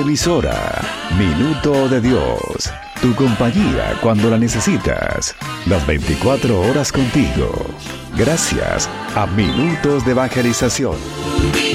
Emisora Minuto de Dios, tu compañía cuando la necesitas, las 24 horas contigo. Gracias a Minutos de Evangelización.